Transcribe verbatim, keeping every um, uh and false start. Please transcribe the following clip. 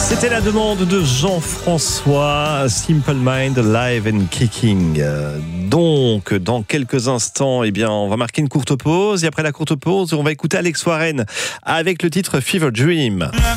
C'était la demande de Jean-François, Simple Mind, Live and Kicking. Donc, dans quelques instants, eh bien, on va marquer une courte pause. Et après la courte pause, on va écouter Alex Warren avec le titre Fever Dream.